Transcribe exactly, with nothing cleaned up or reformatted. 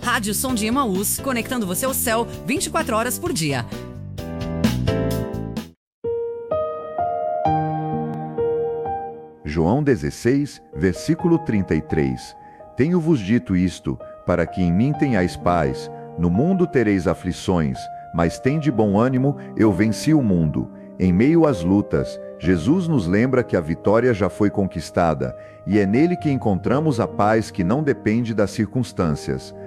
Rádio Som de Emaús, conectando você ao céu vinte e quatro horas por dia. João dezesseis, versículo trinta e três. Tenho-vos dito isto, para que em mim tenhais paz. No mundo tereis aflições, mas tende bom ânimo, eu venci o mundo. Em meio às lutas, Jesus nos lembra que a vitória já foi conquistada, e é nele que encontramos a paz que não depende das circunstâncias.